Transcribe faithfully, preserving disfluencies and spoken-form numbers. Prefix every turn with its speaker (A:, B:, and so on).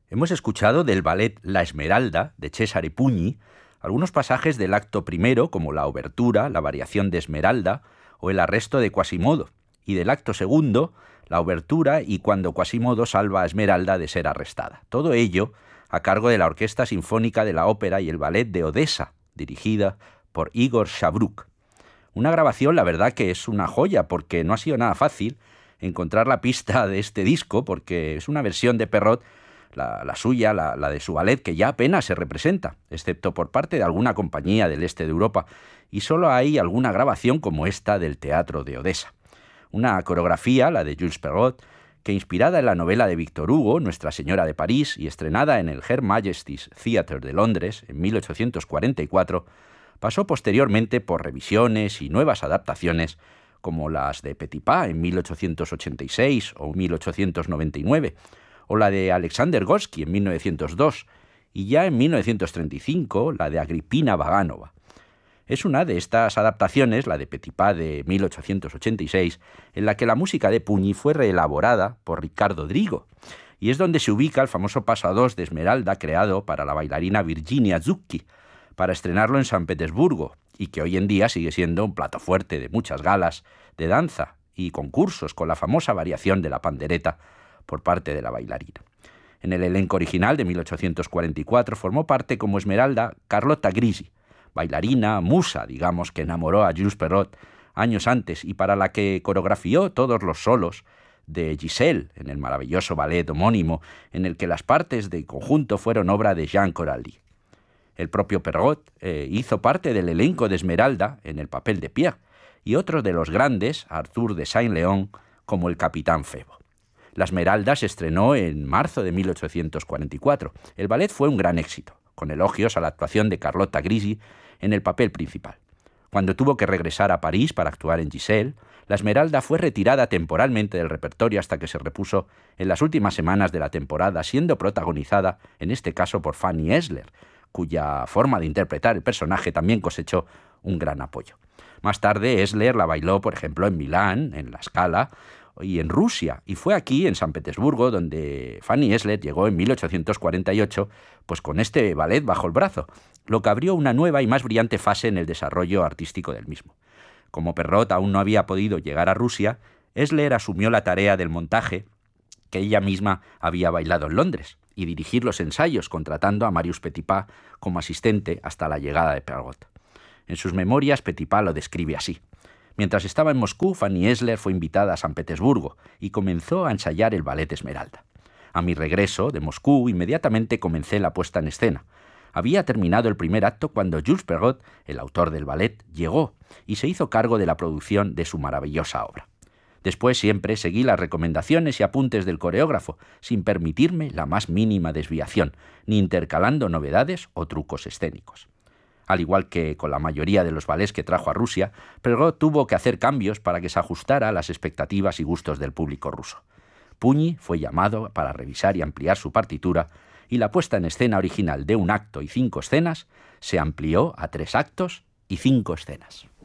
A: Hemos escuchado del ballet La Esmeralda, de Cesare Pugni, algunos pasajes del acto primero, como la obertura, la variación de Esmeralda o el arresto de Quasimodo, y del acto segundo, la obertura y cuando Quasimodo salva a Esmeralda de ser arrestada. Todo ello a cargo de la Orquesta Sinfónica de la Ópera y el Ballet de Odessa, dirigida por Igor Shavruk. Una grabación, la verdad, que es una joya, porque no ha sido nada fácil encontrar la pista de este disco, porque es una versión de Perrot, la, la suya, la, la de su ballet, que ya apenas se representa, excepto por parte de alguna compañía del este de Europa, y solo hay alguna grabación como esta del Teatro de Odessa. Una coreografía, la de Jules Perrot, que inspirada en la novela de Victor Hugo, Nuestra Señora de París, y estrenada en el Her Majesty's Theatre de Londres en mil ochocientos cuarenta y cuatro, pasó posteriormente por revisiones y nuevas adaptaciones como las de Petipa en mil ochocientos ochenta y seis o mil ochocientos noventa y nueve, o la de Alexander Gorsky en mil novecientos dos, y ya en mil novecientos treinta y cinco la de Agripina Vaganova. Es una de estas adaptaciones, la de Petipa de mil ochocientos ochenta y seis, en la que la música de Pugni fue reelaborada por Riccardo Drigo, y es donde se ubica el famoso paso a dos de Esmeralda creado para la bailarina Virginia Zucchi, para estrenarlo en San Petersburgo, y que hoy en día sigue siendo un plato fuerte de muchas galas de danza y concursos con la famosa variación de la pandereta por parte de la bailarina. En el elenco original de mil ochocientos cuarenta y cuatro formó parte como Esmeralda Carlotta Grisi, bailarina, musa, digamos, que enamoró a Jules Perrot años antes y para la que coreografió todos los solos de Giselle en el maravilloso ballet homónimo en el que las partes de conjunto fueron obra de Jean Coralli. El propio Perrot eh, hizo parte del elenco de Esmeralda en el papel de Pierre y otro de los grandes, Arthur de Saint-Léon, como el capitán Febo. La Esmeralda se estrenó en marzo de mil ochocientos cuarenta y cuatro. El ballet fue un gran éxito, con elogios a la actuación de Carlotta Grisi en el papel principal. Cuando tuvo que regresar a París para actuar en Giselle, la Esmeralda fue retirada temporalmente del repertorio hasta que se repuso en las últimas semanas de la temporada, siendo protagonizada, en este caso, por Fanny Esler, cuya forma de interpretar el personaje también cosechó un gran apoyo. Más tarde, Esler la bailó, por ejemplo, en Milán, en La Scala, y en Rusia, y fue aquí, en San Petersburgo, donde Fanny Esler llegó en mil ochocientos cuarenta y ocho, pues con este ballet bajo el brazo, lo que abrió una nueva y más brillante fase en el desarrollo artístico del mismo. Como Perrot aún no había podido llegar a Rusia, Esler asumió la tarea del montaje que ella misma había bailado en Londres y dirigir los ensayos, contratando a Marius Petipa como asistente hasta la llegada de Perrot. En sus memorias, Petipa lo describe así: mientras estaba en Moscú, Fanny Esler fue invitada a San Petersburgo y comenzó a ensayar el ballet Esmeralda. A mi regreso de Moscú, inmediatamente comencé la puesta en escena. Había terminado el primer acto cuando Jules Perrot, el autor del ballet, llegó y se hizo cargo de la producción de su maravillosa obra. Después siempre seguí las recomendaciones y apuntes del coreógrafo, sin permitirme la más mínima desviación, ni intercalando novedades o trucos escénicos. Al igual que con la mayoría de los ballets que trajo a Rusia, Perrot tuvo que hacer cambios para que se ajustara a las expectativas y gustos del público ruso. Pugni fue llamado para revisar y ampliar su partitura, y la puesta en escena original de un acto y cinco escenas se amplió a tres actos y cinco escenas.